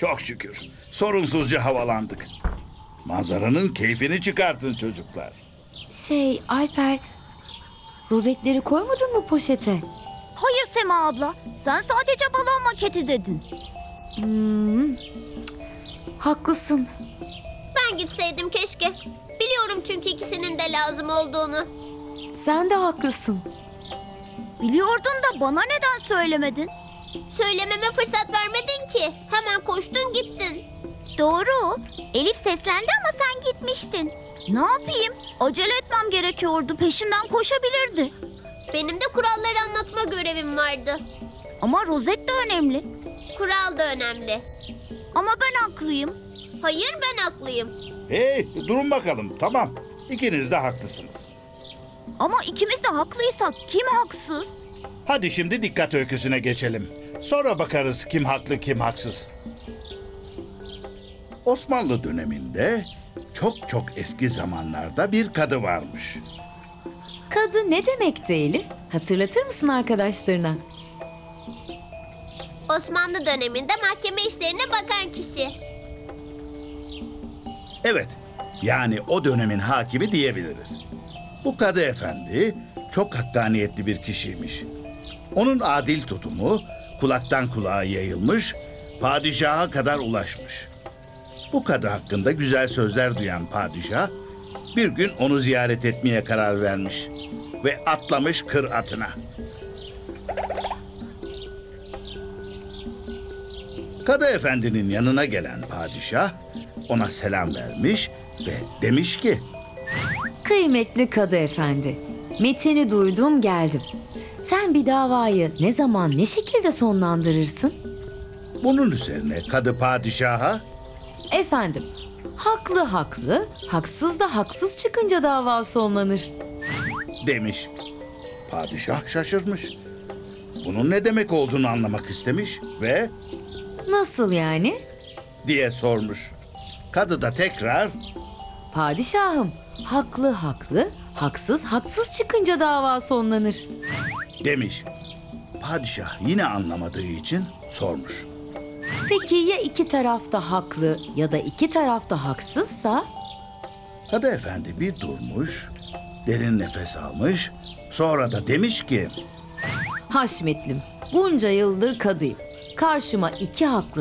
Çok şükür. Sorunsuzca havalandık. Manzaranın keyfini çıkartın çocuklar. Alper, rozetleri koymadın mı poşete? Hayır Sema abla, sen sadece balon maketi dedin. Haklısın. Ben gitseydim keşke. Biliyorum çünkü ikisinin de lazım olduğunu. Sen de haklısın. Biliyordun da bana neden söylemedin? Söylememe fırsat vermedin ki. Hemen koştun gittin. Doğru, Elif seslendi ama sen gitmiştin. Ne yapayım? Acele etmem gerekiyordu, peşimden koşabilirdi. Benim de kuralları anlatma görevim vardı. Ama rozet de önemli. Kural da önemli. Ama ben haklıyım. Hayır, ben haklıyım. Hey, durun bakalım. Tamam. İkiniz de haklısınız. Ama ikimiz de haklıysak kim haksız? Hadi şimdi dikkat öyküsüne geçelim. Sonra bakarız kim haklı kim haksız. Osmanlı döneminde çok çok eski zamanlarda bir kadı varmış. Kadı ne demekti Elif? Hatırlatır mısın arkadaşlarına? Osmanlı döneminde mahkeme işlerine bakan kişi. Evet, yani o dönemin hakimi diyebiliriz. Bu kadı efendi çok hakkaniyetli bir kişiymiş. Onun adil tutumu kulaktan kulağa yayılmış, padişaha kadar ulaşmış. Bu kadı hakkında güzel sözler duyan padişah bir gün onu ziyaret etmeye karar vermiş ve atlamış kır atına. Kadı efendinin yanına gelen padişah ona selam vermiş ve demiş ki: Kıymetli Kadı Efendi, metini duydum geldim. Sen bir davayı ne zaman ne şekilde sonlandırırsın? Bunun üzerine kadı padişaha: Efendim, haklı haklı, haksız da haksız çıkınca dava sonlanır. demiş. Padişah şaşırmış. Bunun ne demek olduğunu anlamak istemiş ve Nasıl yani? diye sormuş. Kadı da tekrar Padişahım, haklı haklı, haksız haksız çıkınca dava sonlanır. demiş. Padişah yine anlamadığı için sormuş. Peki ya iki taraf da haklı ya da iki taraf da haksızsa? Kadı efendi bir durmuş, derin nefes almış, sonra da demiş ki: Haşmetlim, bunca yıldır kadıyım. Karşıma iki haklı